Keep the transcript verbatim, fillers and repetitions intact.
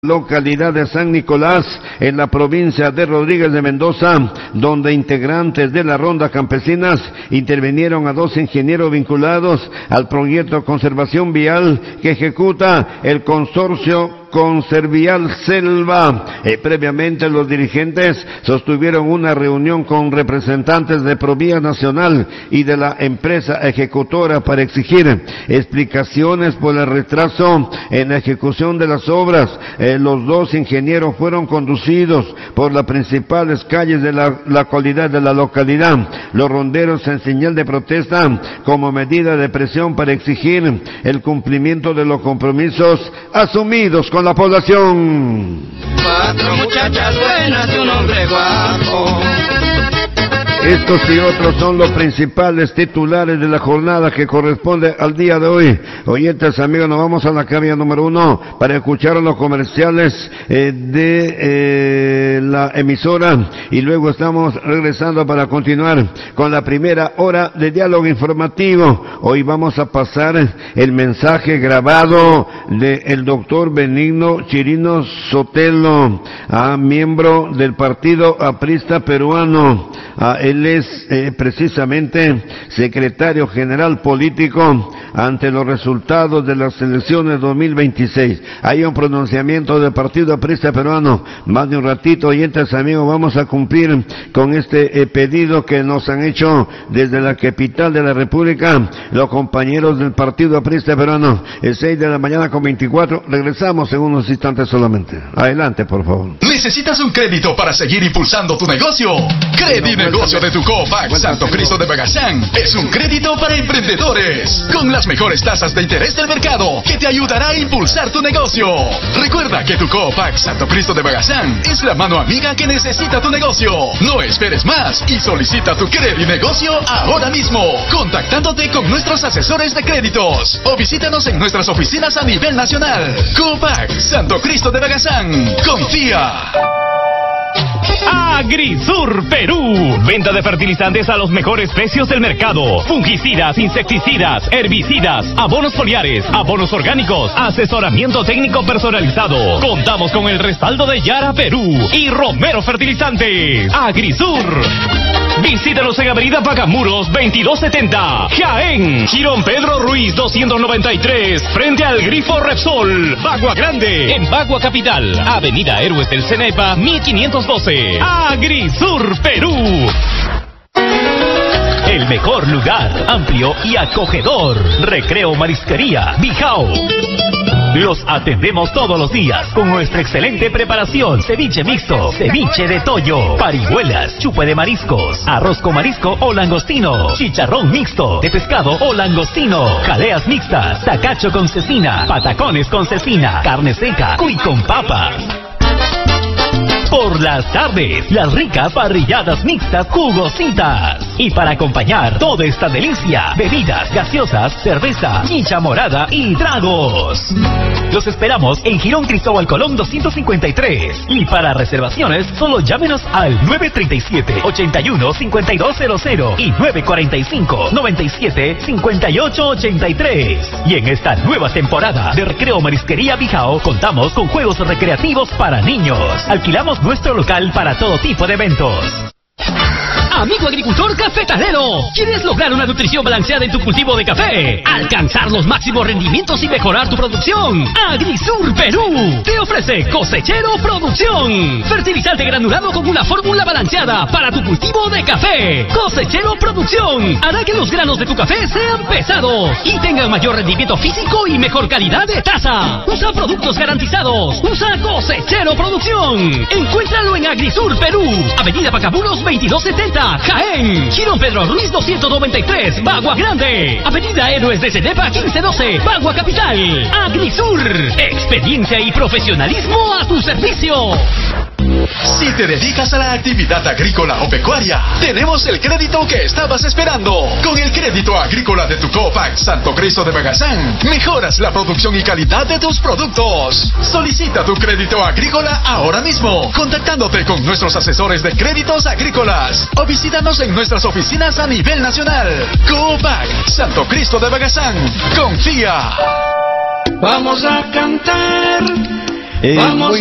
Localidad de San Nicolás, en la provincia de Rodríguez de Mendoza, donde integrantes de la Ronda Campesinas intervinieron a dos ingenieros vinculados al proyecto de conservación vial que ejecuta el consorcio Conservial Selva. Eh, previamente los dirigentes sostuvieron una reunión con representantes de Provía Nacional y de la empresa ejecutora para exigir explicaciones por el retraso en la ejecución de las obras. Eh, los dos ingenieros fueron conducidos por las principales calles de la, la localidad de la localidad. Los ronderos en señal de protesta como medida de presión para exigir el cumplimiento de los compromisos asumidos con la población. Cuatro muchachas buenas y un hombre guapo. Estos y otros son los principales titulares de la jornada que corresponde al día de hoy. Oyentes, amigos, nos vamos a la cabina número uno para escuchar los comerciales eh, de eh, la emisora y luego estamos regresando para continuar con la primera hora de diálogo informativo. Hoy vamos a pasar el mensaje grabado del doctor Benigno Chirino Sotelo, a miembro del Partido Aprista Peruano. A Él es eh, precisamente secretario general político ante los resultados de las elecciones dos mil veintiséis. Hay un pronunciamiento del Partido Aprista Peruano. Más de un ratito, oyentes amigos, vamos a cumplir con este eh, pedido que nos han hecho desde la capital de la República los compañeros del Partido Aprista Peruano. Es seis de la mañana con veinticuatro. Regresamos en unos instantes solamente. Adelante, por favor. ¿Necesitas un crédito para seguir impulsando tu negocio? Crédito Negocio de tu Cofax Santo Cristo de Bagazán es un crédito para emprendedores con las mejores tasas de interés del mercado que te ayudará a impulsar tu negocio. Recuerda que tu Cofax Santo Cristo de Bagazán es la mano amiga que necesita tu negocio. No esperes más y solicita tu crédito negocio ahora mismo, contactándote con nuestros asesores de créditos o visítanos en nuestras oficinas a nivel nacional. Cofax Santo Cristo de Bagazán. Confía. Agrisur Perú, venta de fertilizantes a los mejores precios del mercado, fungicidas, insecticidas, herbicidas, abonos foliares, abonos orgánicos, asesoramiento técnico personalizado. Contamos con el respaldo de Yara Perú y Romero Fertilizantes. Agrisur. Visítanos en Avenida Pacamuros veintidós setenta, Jaén, Girón Pedro Ruiz doscientos noventa y tres, frente al Grifo Repsol, Bagua Grande, en Bagua Capital, Avenida Héroes del Cenepa mil quinientos doce. Agrisur Perú. El mejor lugar, amplio y acogedor. Recreo Marisquería Bijao. Los atendemos todos los días con nuestra excelente preparación. Ceviche mixto, ceviche de toyo, parihuelas, chupe de mariscos, arroz con marisco o langostino, chicharrón mixto de pescado o langostino, jaleas mixtas, tacacho con cecina, patacones con cecina, carne seca, cuy con papas. Por las tardes, las ricas parrilladas mixtas jugositas. Y para acompañar toda esta delicia, bebidas gaseosas, cerveza, chicha morada y tragos. Los esperamos en Girón Cristóbal Colón doscientos cincuenta y tres. Y para reservaciones, solo llámenos al nueve treinta y siete, ochenta y uno, cincuenta y dos cero cero y nueve cuarenta y cinco, noventa y siete, cincuenta y ocho ochenta y tres. Y en esta nueva temporada de Recreo Marisquería Bijao, contamos con juegos recreativos para niños. Alquilamos nuestro local para todo tipo de eventos. Amigo agricultor cafetalero, ¿quieres lograr una nutrición balanceada en tu cultivo de café? ¿Alcanzar los máximos rendimientos y mejorar tu producción? Agrisur Perú te ofrece Cosechero Producción, fertilizante granulado con una fórmula balanceada para tu cultivo de café. Cosechero Producción hará que los granos de tu café sean pesados y tengan mayor rendimiento físico y mejor calidad de taza. Usa productos garantizados. Usa Cosechero Producción. Encuéntralo en Agrisur Perú, Avenida Pacamuros veintidós setenta, Jaén, Girón Pedro Ruiz doscientos noventa y tres, Bagua Grande, Avenida Héroes de Cenepa quince doce, Bagua Capital. Agrisur, experiencia y profesionalismo a tu servicio. Si te dedicas a la actividad agrícola o pecuaria, tenemos el crédito que estabas esperando. Con el crédito agrícola de tu Cofax Santo Cristo de Bagazán, mejoras la producción y calidad de tus productos. Solicita tu crédito agrícola ahora mismo, contactándote con nuestros asesores de créditos agrícolas o visítanos en nuestras oficinas a nivel nacional. Cofax Santo Cristo de Bagazán. Confía. Vamos a cantar Eh, Vamos muy